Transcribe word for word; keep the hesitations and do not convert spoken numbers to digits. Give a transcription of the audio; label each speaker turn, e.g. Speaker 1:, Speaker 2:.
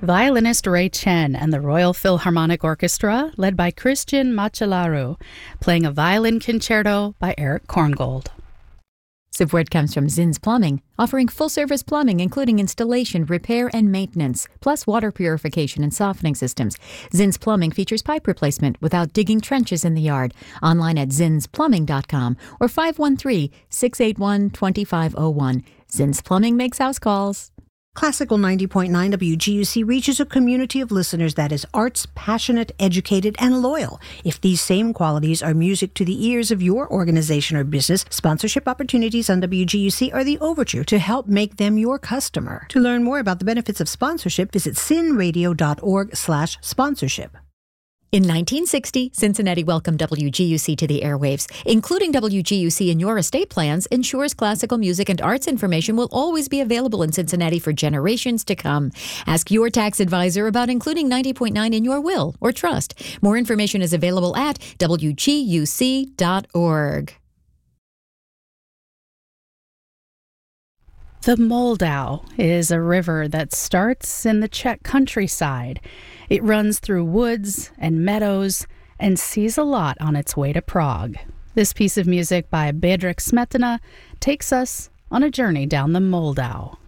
Speaker 1: Violinist Ray Chen and the Royal Philharmonic Orchestra, led by Christian Macellaro, playing a violin concerto by Eric Korngold.
Speaker 2: Support comes from Zinn's Plumbing, offering full-service plumbing including installation, repair, and maintenance, plus water purification and softening systems. Zinn's Plumbing features pipe replacement without digging trenches in the yard. Online at zins plumbing dot com or five one three, six eight one, two five zero one. Zinn's Plumbing makes house calls.
Speaker 3: Classical ninety point nine W G U C reaches a community of listeners that is arts, passionate, educated, and loyal. If these same qualities are music to the ears of your organization or business, sponsorship opportunities on W G U C are the overture to help make them your customer. To learn more about the benefits of sponsorship, visit sinradio.org slash sponsorship.
Speaker 2: In nineteen sixty, Cincinnati welcomed W G U C to the airwaves. Including W G U C in your estate plans ensures classical music and arts information will always be available in Cincinnati for generations to come. Ask your tax advisor about including ninety point nine in your will or trust. More information is available at W G U C dot org.
Speaker 1: The Moldau is a river that starts in the Czech countryside. It runs through woods and meadows and sees a lot on its way to Prague. This piece of music by Bedřich Smetana takes us on a journey down the Moldau.